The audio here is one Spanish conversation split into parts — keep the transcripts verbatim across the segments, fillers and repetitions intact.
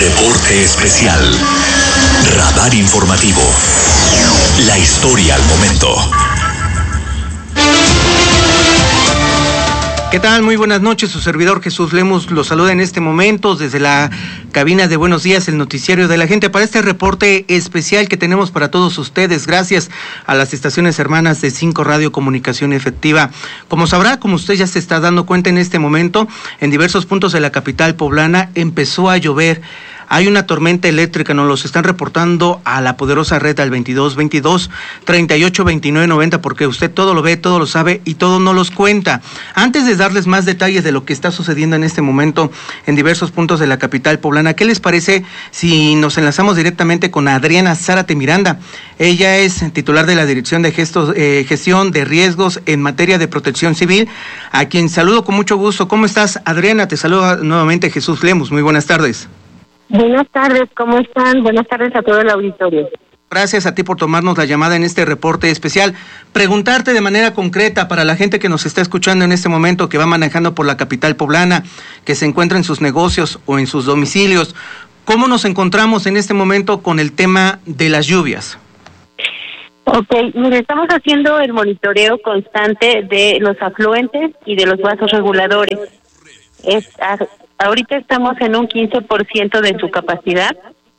Reporte especial. Radar informativo. La historia al momento. ¿Qué tal? Muy buenas noches. Su servidor Jesús Lemus los saluda en este momento desde la cabina de Buenos Días, el noticiario de la gente, para este reporte especial que tenemos para todos ustedes, gracias a las estaciones hermanas de Cinco Radio Comunicación Efectiva. Como sabrá, como usted ya se está dando cuenta en este momento, en diversos puntos de la capital poblana empezó a llover. Hay una tormenta eléctrica, nos los están reportando a la poderosa red al veintidós veintidós treinta y ocho veintinueve noventa, porque usted todo lo ve, todo lo sabe y todo nos los cuenta. Antes de darles más detalles de lo que está sucediendo en este momento en diversos puntos de la capital poblana, ¿qué les parece si nos enlazamos directamente con Adriana Zárate Miranda? Ella es titular de la Dirección de Gestos, eh, Gestión de Riesgos en materia de protección civil, a quien saludo con mucho gusto. ¿Cómo estás, Adriana? Te saluda nuevamente Jesús Lemus. Muy buenas tardes. Buenas tardes, ¿cómo están? Buenas tardes a todo el auditorio. Gracias a ti por tomarnos la llamada en este reporte especial. Preguntarte de manera concreta para la gente que nos está escuchando en este momento, que va manejando por la capital poblana, que se encuentra en sus negocios o en sus domicilios, ¿cómo nos encontramos en este momento con el tema de las lluvias? Ok, mire, estamos haciendo el monitoreo constante de los afluentes y de los vasos reguladores. Es, ahorita estamos en un quince por ciento de su capacidad.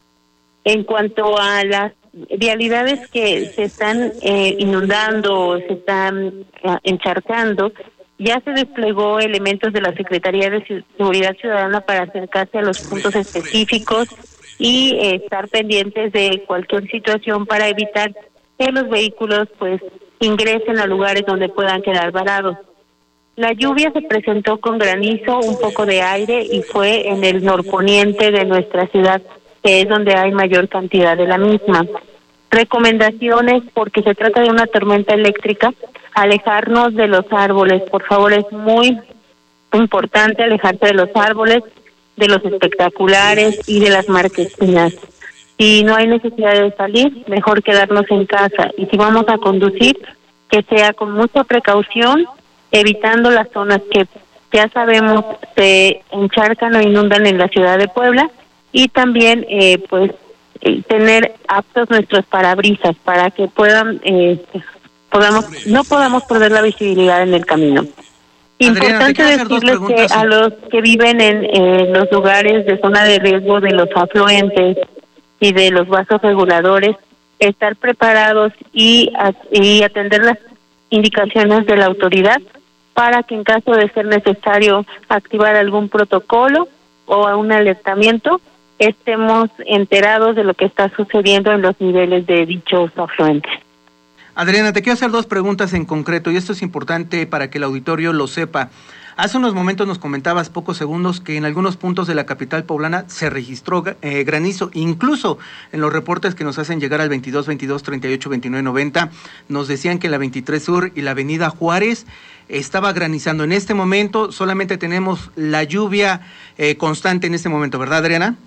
En cuanto a las vialidades que se están eh, inundando, se están eh, encharcando, ya se desplegó elementos de la Secretaría de Seguridad Ciudadana para acercarse a los puntos específicos y eh, estar pendientes de cualquier situación para evitar que los vehículos pues ingresen a lugares donde puedan quedar varados. La lluvia se presentó con granizo, un poco de aire y fue en el norponiente de nuestra ciudad, que es donde hay mayor cantidad de la misma. Recomendaciones, porque se trata de una tormenta eléctrica, alejarnos de los árboles. Por favor, es muy importante alejarse de los árboles, de los espectaculares y de las marquesinas. Si no hay necesidad de salir, mejor quedarnos en casa. Y si vamos a conducir, que sea con mucha precaución, evitando las zonas que ya sabemos se encharcan o inundan en la ciudad de Puebla, y también eh, pues eh, tener aptos nuestros parabrisas para que puedan eh, podamos no podamos perder la visibilidad en el camino. Adriana, Importante decirles que a los que viven en eh, los lugares de zona de riesgo de los afluentes y de los vasos reguladores, estar preparados y, y atender las indicaciones de la autoridad para que en caso de ser necesario activar algún protocolo o un alertamiento, estemos enterados de lo que está sucediendo en los niveles de dichos afluentes. Adriana, te quiero hacer dos preguntas en concreto, y esto es importante para que el auditorio lo sepa. Hace unos momentos nos comentabas, pocos segundos, que en algunos puntos de la capital poblana se registró eh, granizo. Incluso en los reportes que nos hacen llegar al veintidós veintidós treinta y ocho veintinueve noventa, nos decían que en la veintitrés Sur y la avenida Juárez estaba granizando. En este momento solamente tenemos la lluvia eh, constante en este momento, ¿verdad, Adriana?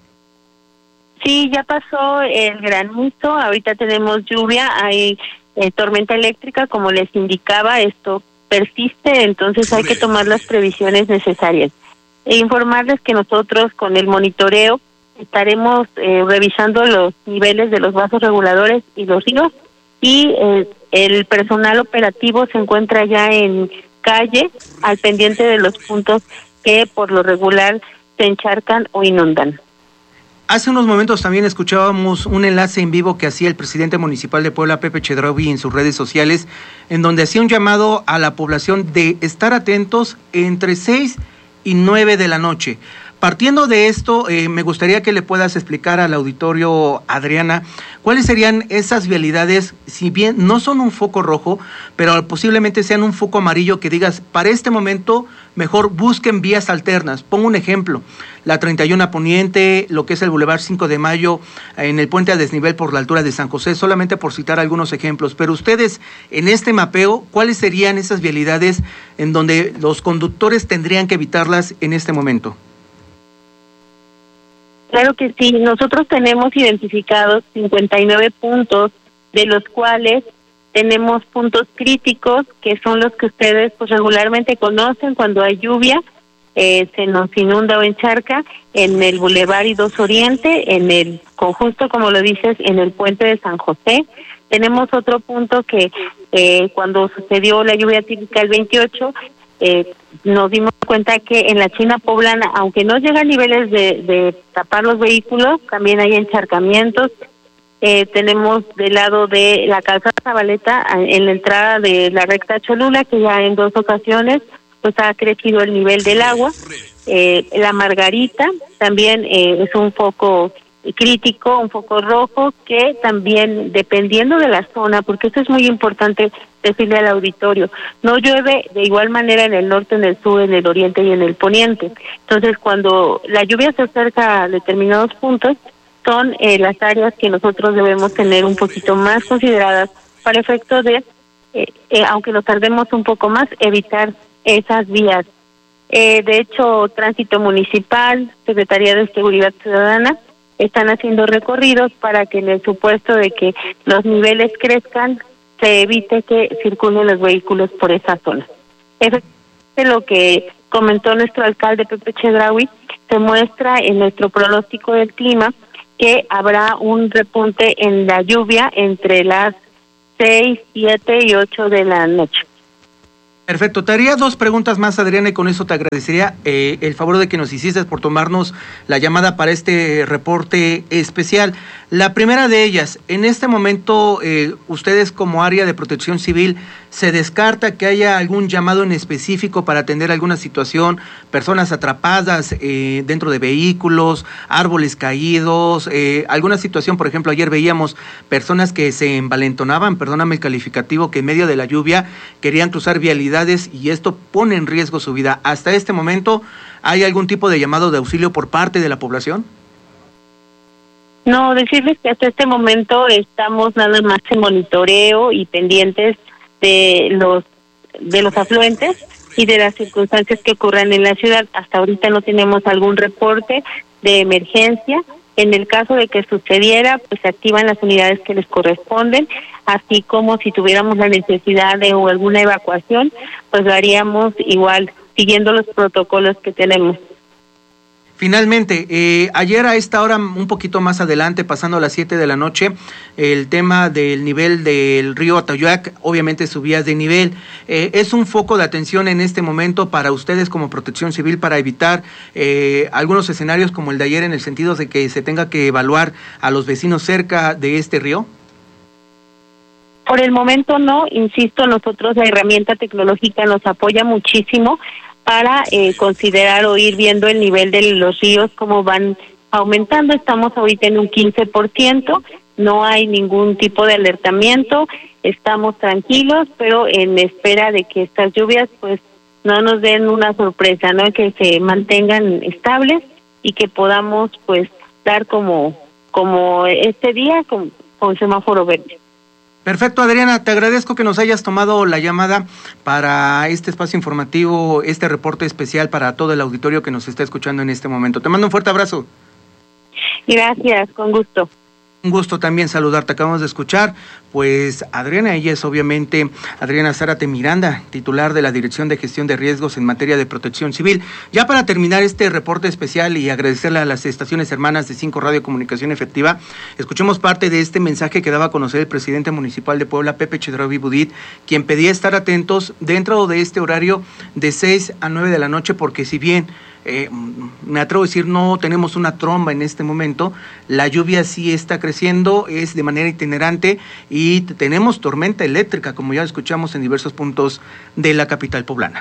Sí, ya pasó el granizo, ahorita tenemos lluvia, hay eh, tormenta eléctrica, como les indicaba, esto persiste, entonces hay que tomar las previsiones necesarias. E informarles que nosotros con el monitoreo estaremos eh, revisando los niveles de los vasos reguladores y los ríos, y eh, el personal operativo se encuentra ya en calle al pendiente de los puntos que por lo regular se encharcan o inundan. Hace unos momentos también escuchábamos un enlace en vivo que hacía el presidente municipal de Puebla, Pepe Chedraui, en sus redes sociales, en donde hacía un llamado a la población de estar atentos entre seis y nueve de la noche. Partiendo de esto, eh, me gustaría que le puedas explicar al auditorio, Adriana, cuáles serían esas vialidades, si bien no son un foco rojo, pero posiblemente sean un foco amarillo, que digas, para este momento, mejor busquen vías alternas. Pongo un ejemplo, la treinta y uno Poniente, lo que es el Boulevard cinco de Mayo, en el puente a desnivel por la altura de San José, solamente por citar algunos ejemplos. Pero ustedes, en este mapeo, ¿cuáles serían esas vialidades en donde los conductores tendrían que evitarlas en este momento? Claro que sí, nosotros tenemos identificados cincuenta y nueve puntos, de los cuales tenemos puntos críticos, que son los que ustedes pues regularmente conocen cuando hay lluvia, eh, se nos inunda o encharca en el Boulevard I dos Oriente, en el conjunto, como lo dices, en el puente de San José. Tenemos otro punto que eh, cuando sucedió la lluvia típica el veintiocho, eh, nos dimos cuenta que en la China Poblana, aunque no llega a niveles de, de tapar los vehículos, también hay encharcamientos. Eh, tenemos del lado de la calzada Zabaleta, en la entrada de la recta Cholula, que ya en dos ocasiones pues ha crecido el nivel del agua. Eh, la Margarita también eh, es un foco crítico, un foco rojo, que también, dependiendo de la zona, porque esto es muy importante decirle al auditorio, no llueve de igual manera en el norte, en el sur, en el oriente y en el poniente. Entonces, cuando la lluvia se acerca a determinados puntos, son eh, las áreas que nosotros debemos tener un poquito más consideradas para efecto de, eh, eh, aunque nos tardemos un poco más, evitar esas vías. Eh, de hecho, Tránsito Municipal, Secretaría de Seguridad Ciudadana, están haciendo recorridos para que en el supuesto de que los niveles crezcan, se evite que circulen los vehículos por esa zona. Efectivamente, lo que comentó nuestro alcalde Pepe Chedraui se muestra en nuestro pronóstico del clima, que habrá un repunte en la lluvia entre las seis, siete y ocho de la noche. Perfecto, te haría dos preguntas más, Adriana, y con eso te agradecería eh, el favor de que nos hiciste por tomarnos la llamada para este reporte especial. La primera de ellas, en este momento, eh, ustedes como área de protección civil, ¿se descarta que haya algún llamado en específico para atender alguna situación, personas atrapadas eh, dentro de vehículos, árboles caídos, eh, alguna situación? Por ejemplo, ayer veíamos personas que se envalentonaban, perdóname el calificativo, que en medio de la lluvia querían cruzar vialidades y esto pone en riesgo su vida. ¿Hasta este momento hay algún tipo de llamado de auxilio por parte de la población? No, decirles que hasta este momento estamos nada más en monitoreo y pendientes de los de los afluentes y de las circunstancias que ocurran en la ciudad. Hasta ahorita no tenemos algún reporte de emergencia. En el caso de que sucediera, pues se activan las unidades que les corresponden, así como si tuviéramos la necesidad de o alguna evacuación, pues lo haríamos igual, siguiendo los protocolos que tenemos. Finalmente, eh, ayer a esta hora, un poquito más adelante, pasando a las siete de la noche, el tema del nivel del río Atoyac, obviamente subías de nivel. Eh, ¿Es un foco de atención en este momento para ustedes como Protección Civil para evitar eh, algunos escenarios como el de ayer, en el sentido de que se tenga que evaluar a los vecinos cerca de este río? Por el momento no, insisto, nosotros la herramienta tecnológica nos apoya muchísimo para eh, considerar o ir viendo el nivel de los ríos, cómo van aumentando. Estamos ahorita en un quince por ciento, no hay ningún tipo de alertamiento, estamos tranquilos, pero en espera de que estas lluvias pues no nos den una sorpresa, ¿no? Que se mantengan estables y que podamos pues dar como, como este día con, con semáforo verde. Perfecto, Adriana, te agradezco que nos hayas tomado la llamada para este espacio informativo, este reporte especial para todo el auditorio que nos está escuchando en este momento. Te mando un fuerte abrazo. Gracias, con gusto. Un gusto también saludarte. Acabamos de escuchar, pues, Adriana, ella es obviamente Adriana Zárate Miranda, titular de la Dirección de Gestión de Riesgos en materia de protección civil. Ya para terminar este reporte especial y agradecerle a las estaciones hermanas de Cinco Radio Comunicación Efectiva, escuchemos parte de este mensaje que daba a conocer el presidente municipal de Puebla, Pepe Chedraui Budit, quien pedía estar atentos dentro de este horario de seis a nueve de la noche, porque si bien Eh, me atrevo a decir, no tenemos una tromba en este momento, la lluvia sí está creciendo, es de manera itinerante y tenemos tormenta eléctrica, como ya escuchamos en diversos puntos de la capital poblana.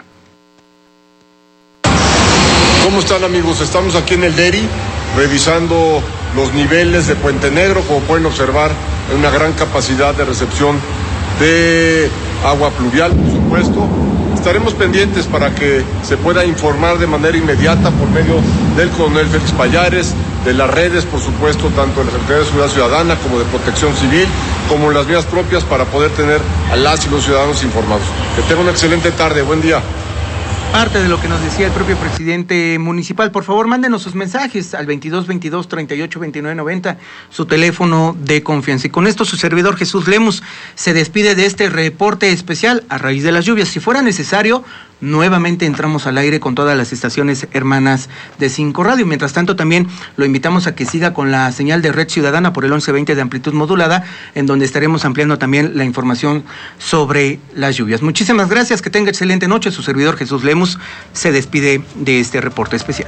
¿Cómo están, amigos? Estamos aquí en el D E R I revisando los niveles de Puente Negro. Como pueden observar, hay una gran capacidad de recepción de agua pluvial, por supuesto. Estaremos pendientes para que se pueda informar de manera inmediata por medio del coronel Félix Pallares, de las redes, por supuesto, tanto de la Secretaría de Seguridad Ciudadana como de Protección Civil, como las vías propias, para poder tener a las y los ciudadanos informados. Que tengan una excelente tarde, buen día. Parte de lo que nos decía el propio presidente municipal. Por favor, mándenos sus mensajes al veintidós veintidós treinta y ocho veintinueve noventa, su teléfono de confianza. Y con esto su servidor Jesús Lemus se despide de este reporte especial a raíz de las lluvias. Si fuera necesario, nuevamente entramos al aire con todas las estaciones hermanas de Cinco Radio. Mientras tanto, también lo invitamos a que siga con la señal de Red Ciudadana por el once veinte de amplitud modulada, en donde estaremos ampliando también la información sobre las lluvias. Muchísimas gracias, que tenga excelente noche. Su servidor Jesús Lemus se despide de este reporte especial.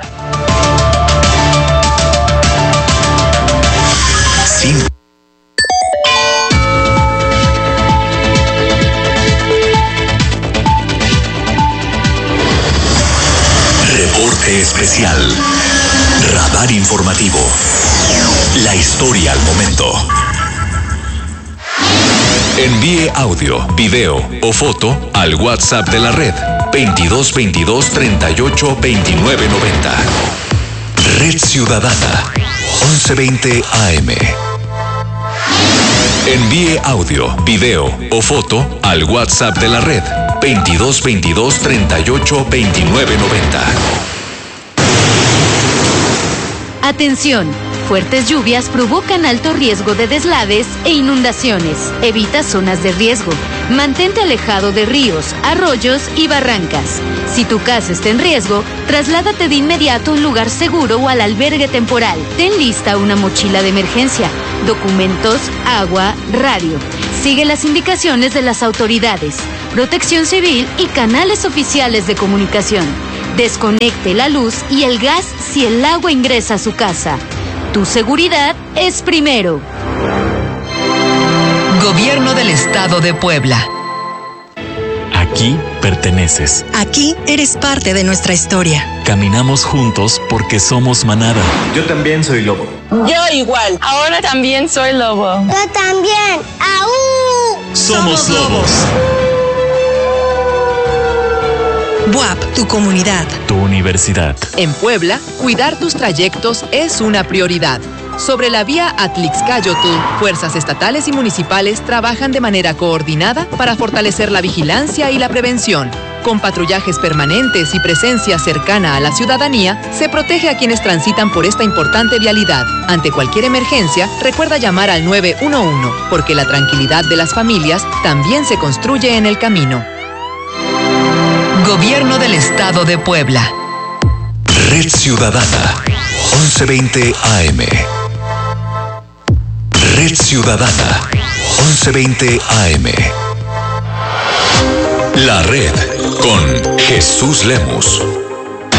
Sí. Reporte especial. Radar informativo. La historia al momento. Envíe audio, video o foto al WhatsApp de la red veintidós veintidós treinta y ocho veintinueve noventa. Red Ciudadana once veinte A M. Envíe audio, video o foto al WhatsApp de la red veintidós veintidós treinta y ocho veintinueve noventa. Atención, fuertes lluvias provocan alto riesgo de deslaves e inundaciones. Evita zonas de riesgo. Mantente alejado de ríos, arroyos y barrancas. Si tu casa está en riesgo, trasládate de inmediato a un lugar seguro o al albergue temporal. Ten lista una mochila de emergencia, documentos, agua, radio. Sigue las indicaciones de las autoridades, Protección Civil y canales oficiales de comunicación. Desconecte la luz y el gas si el agua ingresa a su casa. Tu seguridad es primero. Gobierno del Estado de Puebla. Aquí perteneces. Aquí eres parte de nuestra historia. Caminamos juntos porque somos manada. Yo también soy lobo. Yo igual. Ahora también soy lobo. Yo también. ¡Aú! Somos, Somos lobos. B U A P, tu comunidad. Tu universidad. En Puebla, cuidar tus trayectos es una prioridad. Sobre la vía Atlixcáyotl, fuerzas estatales y municipales trabajan de manera coordinada para fortalecer la vigilancia y la prevención. Con patrullajes permanentes y presencia cercana a la ciudadanía, se protege a quienes transitan por esta importante vialidad. Ante cualquier emergencia, recuerda llamar al nueve uno uno, porque la tranquilidad de las familias también se construye en el camino. Gobierno del Estado de Puebla. Red Ciudadana once veinte A M. Red Ciudadana once veinte A M. La red con Jesús Lemus.